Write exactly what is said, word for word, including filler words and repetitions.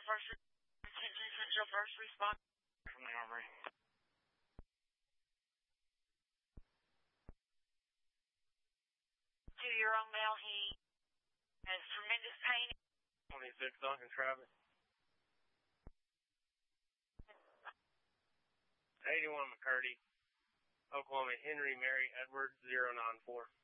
your first, your first response from the armory. To your own mail, he has tremendous pain. twenty-six Duncan Travis. eighty-one McCurdy, Oklahoma Henry Mary Edwards zero nine four.